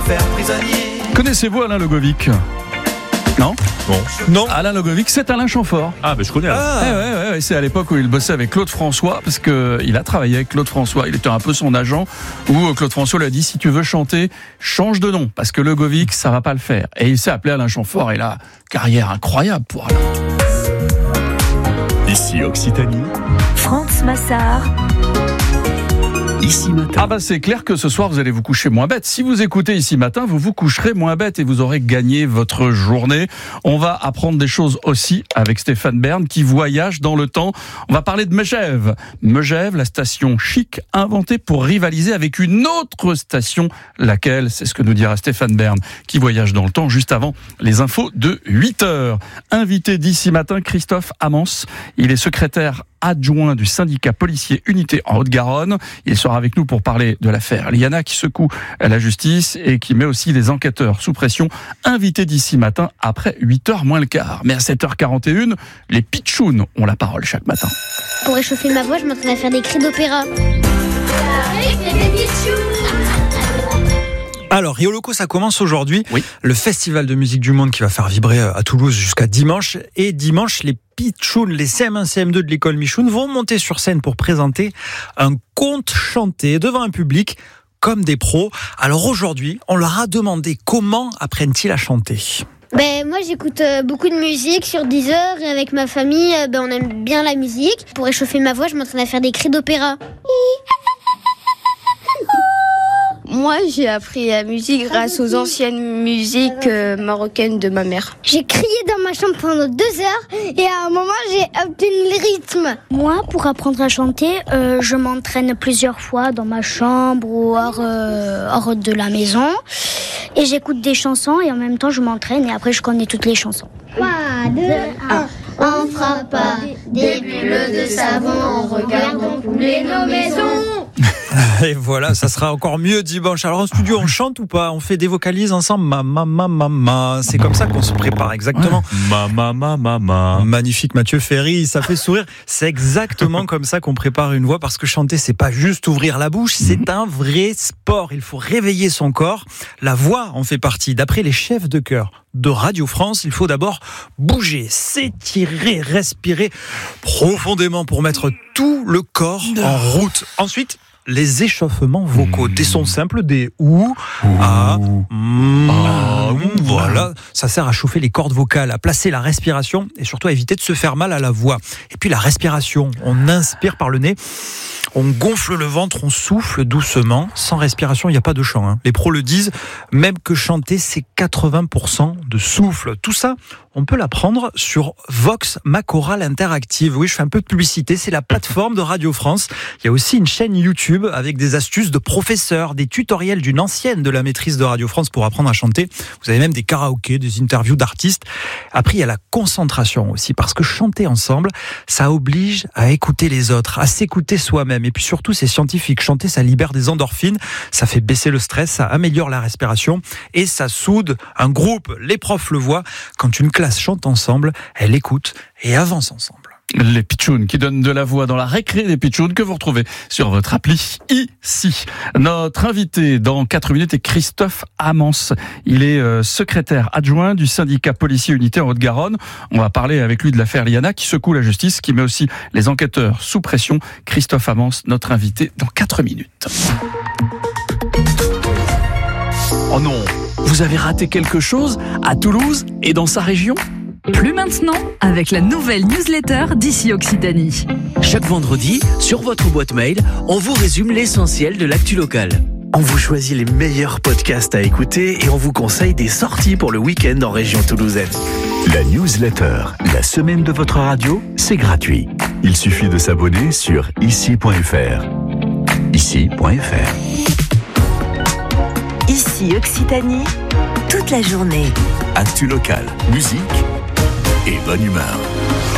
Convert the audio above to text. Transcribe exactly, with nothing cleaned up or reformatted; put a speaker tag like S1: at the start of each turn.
S1: faire prisonnier.
S2: Connaissez-vous Alain Logovic ? Non ?
S3: Bon.
S2: Non. Alain Logovic, c'est Alain Chamfort.
S3: Ah, ben je connais.
S2: Ah. Eh ouais, ouais, ouais, c'est à l'époque où il bossait avec Claude François, parce qu'il a travaillé avec Claude François. Il était un peu son agent, où Claude François lui a dit, si tu veux chanter, change de nom, parce que Logovic, ça va pas le faire. Et il s'est appelé Alain Chamfort, et là, carrière incroyable pour Alain.
S4: Ici Occitanie.
S5: France Massard.
S4: Ici Matin.
S2: Ah bah c'est clair que ce soir vous allez vous coucher moins bête. Si vous écoutez Ici Matin, vous vous coucherez moins bête et vous aurez gagné votre journée. On va apprendre des choses aussi avec Stéphane Bern qui voyage dans le temps. On va parler de Megève. Megève, la station chic inventée pour rivaliser avec une autre station. Laquelle ? C'est ce que nous dira Stéphane Bern qui voyage dans le temps juste avant les infos de huit heures. Invité d'Ici Matin, Christophe Amance. Il est secrétaire adjoint du syndicat policier Unité en Haute-Garonne. Il sera avec nous pour parler de l'affaire Liana qui secoue la justice et qui met aussi les enquêteurs sous pression. Invité d'Ici Matin après huit heures moins le quart. Mais à sept heures quarante et une, les pitchouns ont la parole chaque matin.
S6: Pour réchauffer ma voix, je m'entraîne à faire des cris d'opéra.
S7: Alors, Rio Loco, ça commence aujourd'hui.
S2: Oui.
S7: Le festival de musique du monde qui va faire vibrer à Toulouse jusqu'à dimanche. Et dimanche, les pitchouns, les C M un C M deux de l'école Michoun vont monter sur scène pour présenter un conte chanté devant un public comme des pros. Alors aujourd'hui, on leur a demandé comment apprennent-ils à chanter.
S6: Ben, moi j'écoute euh, beaucoup de musique sur Deezer et avec ma famille, euh, ben, on aime bien la musique. Pour réchauffer ma voix, je m'entraîne à faire des cris d'opéra.
S8: Moi, j'ai appris la musique grâce aux anciennes musiques euh, marocaines de ma mère.
S6: J'ai crié dans ma chambre pendant deux heures et à un moment j'ai obtenu le rythme.
S9: Moi, pour apprendre à chanter, euh, je m'entraîne plusieurs fois dans ma chambre ou hors, euh, hors de la maison. Et j'écoute des chansons et en même temps je m'entraîne et après je connais toutes les chansons.
S6: trois, deux, un. On fera pas des bulles de savon en regardant couler nos maisons.
S7: Et voilà, ça sera encore mieux dimanche. Alors en studio, on chante ou pas ? On fait des vocalises ensemble ? Ma, ma, ma, ma, ma. C'est comme ça qu'on se prépare exactement.
S3: Ma, ma, ma, ma, ma.
S7: Magnifique Mathieu Ferry, ça fait sourire. C'est exactement comme ça qu'on prépare une voix, parce que chanter, c'est pas juste ouvrir la bouche, c'est un vrai sport. Il faut réveiller son corps. La voix en fait partie. D'après les chefs de chœur de Radio France, il faut d'abord bouger, s'étirer, respirer profondément pour mettre tout le corps en route. Ensuite, les échauffements vocaux, des sons simples, des ou, a, mm, ah, voilà, ça sert à chauffer les cordes vocales, à placer la respiration et surtout à éviter de se faire mal à la voix. Et puis la respiration, on inspire par le nez, on gonfle le ventre, on souffle doucement. Sans respiration, il n'y a pas de chant, hein. Les pros le disent, même que chanter, c'est quatre-vingts pour cent de souffle. Tout ça, on peut l'apprendre sur Vox Machoral Interactive. Oui, je fais un peu de publicité, c'est la plateforme de Radio France. Il y a aussi une chaîne YouTube avec des astuces de professeurs, des tutoriels d'une ancienne de la maîtrise de Radio France pour apprendre à chanter. Vous avez même des karaokés, des interviews d'artistes. Après, il y a la concentration aussi, parce que chanter ensemble, ça oblige à écouter les autres, à s'écouter soi-même. Et puis surtout, c'est scientifique. Chanter, ça libère des endorphines, ça fait baisser le stress, ça améliore la respiration et ça soude un groupe. Les profs le voient, quand une classe chante ensemble, elle écoute et avance ensemble.
S2: Les pitchouns qui donnent de la voix dans la récré des pitchouns que vous retrouvez sur votre appli ici. Notre invité dans quatre minutes est Christophe Amance. Il est euh, secrétaire adjoint du syndicat policier Unité en Haute-Garonne. On va parler avec lui de l'affaire Liana qui secoue la justice, qui met aussi les enquêteurs sous pression. Christophe Amance, notre invité dans quatre minutes. Oh non, vous avez raté quelque chose à Toulouse et dans sa région ?
S5: Plus maintenant, avec la nouvelle newsletter d'Ici Occitanie.
S10: Chaque vendredi, sur votre boîte mail, on vous résume l'essentiel de l'actu locale. On vous choisit les meilleurs podcasts à écouter et on vous conseille des sorties pour le week-end en région toulousaine.
S4: La newsletter, la semaine de votre radio, c'est gratuit. Il suffit de s'abonner sur ici point f r. ici point f r.
S5: Ici Occitanie, toute la journée.
S4: Actu locale, musique et bonne humeur.